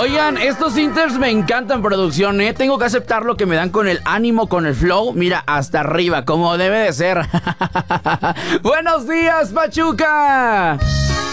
Oigan, estos inters me encantan, producción, ¿eh? Tengo que aceptar lo que me dan con el ánimo, con el flow. Mira, hasta arriba, como debe de ser. ¡Buenos días, Pachuca!